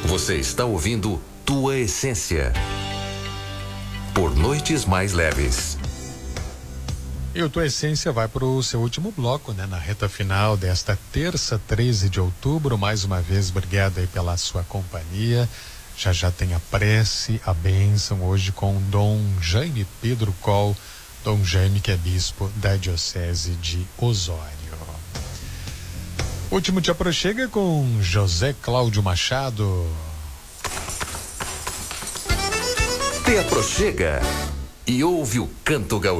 Você está ouvindo Tua Essência. Por noites mais leves. E o Tua Essência vai para o seu último bloco, né? Na reta final desta terça, 13 de outubro. Mais uma vez, obrigado aí pela sua companhia. Já tem a prece, a bênção, hoje com Dom Jaime Pedro Coll. Dom Jaime, que é bispo da Diocese de Osório. Último Te Aproxega com José Cláudio Machado. Te aproxega e ouve o canto gaúcho.